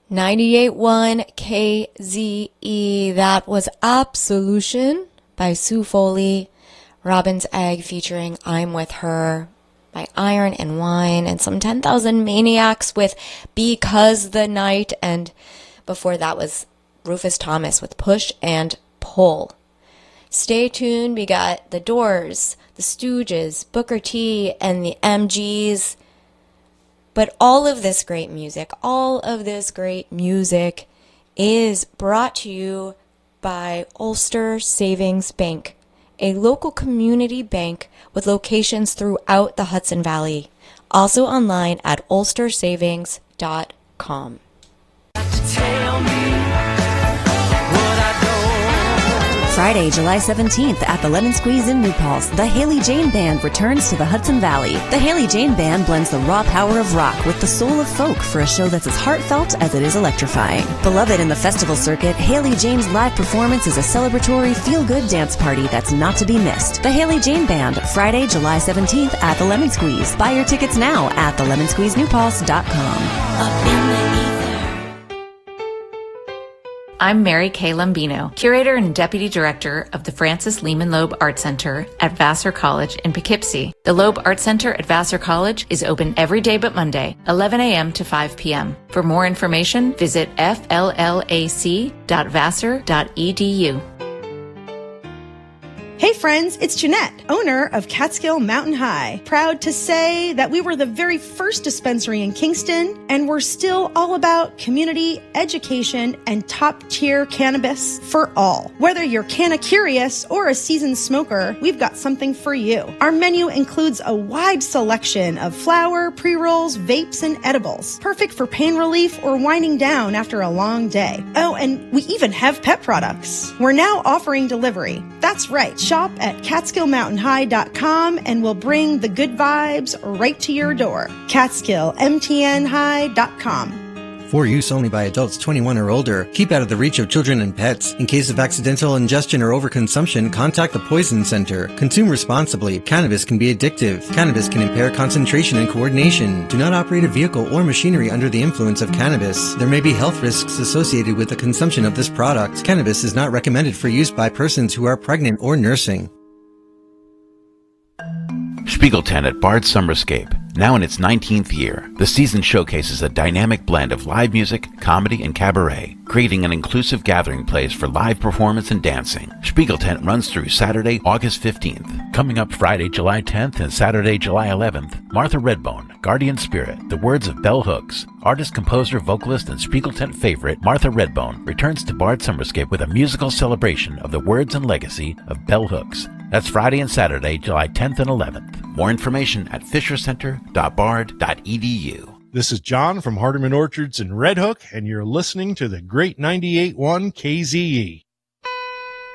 98.1 KZE. That was Absolution by Sue Foley. Robin's Egg featuring I'm With Her by Iron and Wine, and some 10,000 Maniacs with Because the Night. And before that was Rufus Thomas with Push and Pull. Stay tuned. We got The Doors, The Stooges, Booker T, and the MGs. But all of this great music is brought to you by Ulster Savings Bank, a local community bank with locations throughout the Hudson Valley. Also online at ulstersavings.com. Friday, July 17th at the Lemon Squeeze in New Paltz, the Haley Jane Band returns to the Hudson Valley. The Haley Jane Band blends the raw power of rock with the soul of folk for a show that's as heartfelt as it is electrifying. Beloved in the festival circuit, Haley Jane's live performance is a celebratory, feel-good dance party that's not to be missed. The Haley Jane Band, Friday, July 17th at the Lemon Squeeze. Buy your tickets now at thelemonsqueezenewpaltz.com. I'm Mary Kay Lombino, Curator and Deputy Director of the Francis Lehman Loeb Art Center at Vassar College in Poughkeepsie. The Loeb Art Center at Vassar College is open every day but Monday, 11 a.m. to 5 p.m. For more information, visit fllac.vassar.edu. Hey friends, it's Jeanette, owner of Catskill Mountain High. Proud to say that we were the very first dispensary in Kingston, and we're still all about community, education, and top-tier cannabis for all. Whether you're canna-curious or a seasoned smoker, we've got something for you. Our menu includes a wide selection of flower, pre-rolls, vapes, and edibles. Perfect for pain relief or winding down after a long day. Oh, and we even have pet products. We're now offering delivery. That's right. Shop at CatskillMountainHigh.com and we'll bring the good vibes right to your door. CatskillMTNHigh.com. For use only by adults 21 or older. Keep out of the reach of children and pets. In case of accidental ingestion or overconsumption, contact the Poison Center. Consume responsibly. Cannabis can be addictive. Cannabis can impair concentration and coordination. Do not operate a vehicle or machinery under the influence of cannabis. There may be health risks associated with the consumption of this product. Cannabis is not recommended for use by persons who are pregnant or nursing. Spiegelten at Bard Summerscape. Now in its 19th year, the season showcases a dynamic blend of live music, comedy, and cabaret, creating an inclusive gathering place for live performance and dancing. Spiegeltent runs through Saturday, August 15th. Coming up Friday, July 10th and Saturday, July 11th, Martha Redbone, Guardian Spirit, the words of Bell Hooks. Artist, composer, vocalist, and Spiegeltent favorite Martha Redbone returns to Bard Summerscape with a musical celebration of the words and legacy of Bell Hooks. That's Friday and Saturday, July 10th and 11th. More information at fishercenter.bard.edu. This is John from Hardeman Orchards in Red Hook, and you're listening to the Great 98.1 KZE.